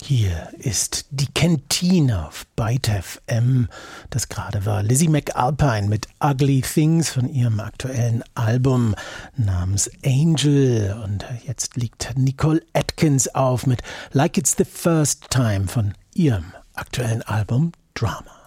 Hier ist die Kantine auf Byte FM. Das gerade war Lizzie McAlpine mit Ugly Things von ihrem aktuellen Album namens Angel. Und jetzt liegt Nicole Atkins auf mit Like It's the First Time von ihrem aktuellen Album Drama.